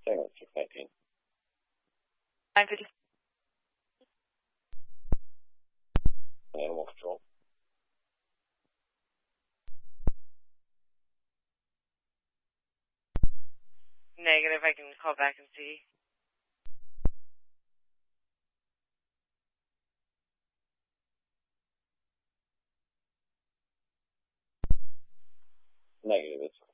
Singer 619. 950. Animal control. Negative, I can call back and see. Negative, it's